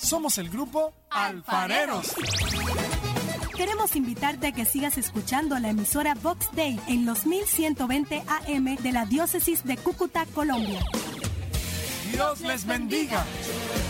Somos el grupo Alfareros. Queremos invitarte a que sigas escuchando la emisora Vox Day en los 1120 AM de la Diócesis de Cúcuta, Colombia. Dios les bendiga.